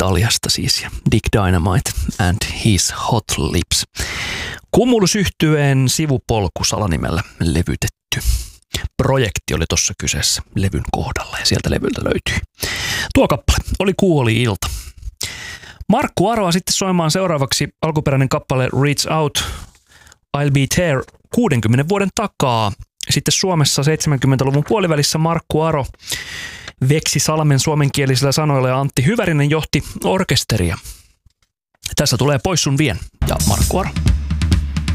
Italiasta siis, ja Dick Dynamite and His Hot Lips. Cumulus-yhtyeen sivupolku salanimellä levytetty projekti oli tuossa kyseessä levyn kohdalla, ja sieltä levyltä löytyi tuo kappale. Oli Kuoli ilta. Markku Aroa sitten soimaan seuraavaksi alkuperäinen kappale Reach Out, I'll Be There 60 vuoden takaa. Sitten Suomessa 70-luvun puolivälissä Markku Aro veksi Salmen suomenkielisillä sanoilla ja Antti Hyvärinen johti orkesteria. Tässä tulee Pois sun vien ja Markku Aro.